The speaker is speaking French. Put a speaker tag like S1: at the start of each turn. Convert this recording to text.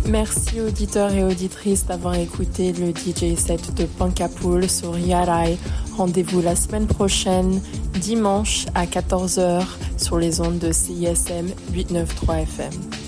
S1: Merci auditeurs et auditrices d'avoir écouté le DJ set de Punkapool sur Yarai. Rendez-vous la semaine prochaine, dimanche à 14h sur les ondes de CISM 893 FM.